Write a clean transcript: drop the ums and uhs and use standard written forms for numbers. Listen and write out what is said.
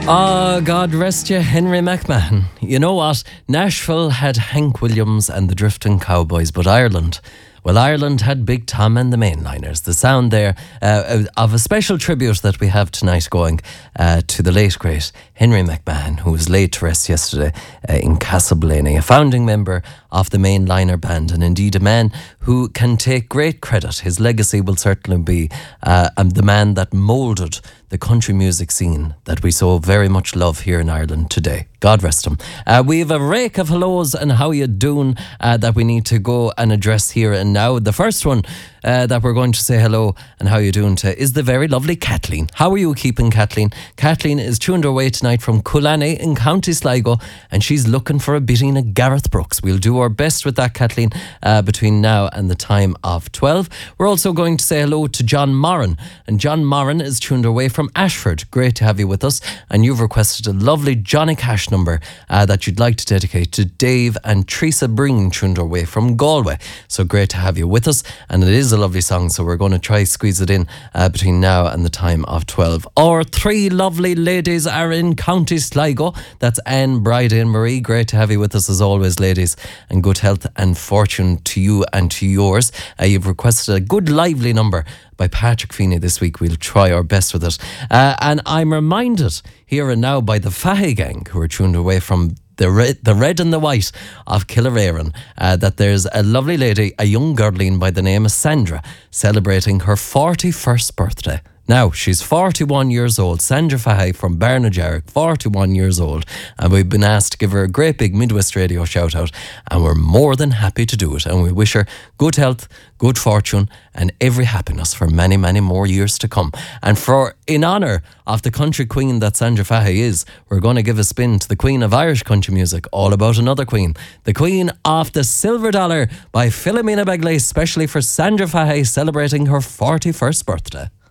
God rest you, Henry McMahon. You know what? Nashville had Hank Williams and the Drifting Cowboys, but Ireland had Big Tom and the Mainliners. The sound there of a special tribute that we have tonight going to the late, great Henry McMahon, who was laid to rest yesterday in Castleblaney, a founding member of the Mainliner band, and indeed a man who can take great credit. His legacy will certainly be the man that moulded the country music scene that we so very much love here in Ireland today. God rest him. We have a rake of hellos and how you doing that we need to go and address here and now. The first one that we're going to say hello and how you doing to is the very lovely Kathleen. How are you keeping, Kathleen? Kathleen is tuned her way tonight from Coolany in County Sligo, and she's looking for a bitting of Gareth Brooks. We'll do our best with that, Kathleen, between now and the time of 12. We're also going to say hello to John Moran, and John Moran is tuned her way from Ashford. Great to have you with us, and you've requested a lovely Johnny Cash number that you'd like to dedicate to Dave and Teresa Breen, tuned her way from Galway. So great to have you with us, and it is a lovely song, so we're going to try squeeze it in between now and the time of 12. Our three lovely ladies are in County Sligo. That's Anne, Bridie and Marie. Great to have you with us as always, ladies, and good health and fortune to you and to yours. You've requested a good lively number by Patrick Feeney this week. We'll try our best with it. And I'm reminded here and now by the Fahy Gang, who are tuned away from the red and the white of Killereran, that there's a lovely lady, a young girline by the name of Sandra, celebrating her 41st birthday. Now, she's 41 years old, Sandra Fahy from Barnajarrick, 41 years old, and we've been asked to give her a great big Midwest Radio shout out, and we're more than happy to do it, and we wish her good health, good fortune, and every happiness for many, many more years to come. And in honour of the country queen that Sandra Fahy is, we're going to give a spin to the queen of Irish country music, all about another queen, the queen of the Silver Dollar by Philomena Begley, especially for Sandra Fahy celebrating her 41st birthday.